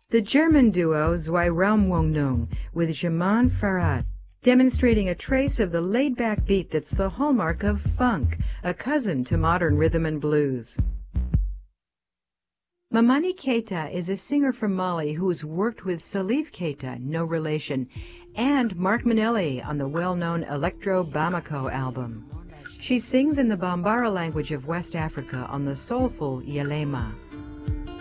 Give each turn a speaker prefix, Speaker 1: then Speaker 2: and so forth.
Speaker 1: The German duo Zweiraumwohnung with Jaman Farhat, demonstrating a trace of the laid-back beat that's the hallmark of funk, a cousin to modern rhythm and blues. Mamani Keita is a singer from Mali who's worked with Salif Keita, no relation, and Mark Manelli on the well-known Electro Bamako album. She sings in the Bambara language of West Africa on the soulful Yelema.